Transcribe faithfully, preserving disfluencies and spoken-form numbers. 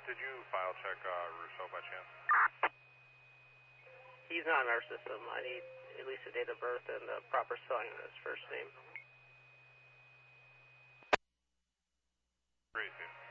Did you file check uh, Rousseau by chance? He's not in our system. I need at least a date of birth and the proper spelling of his first name. Great, dude.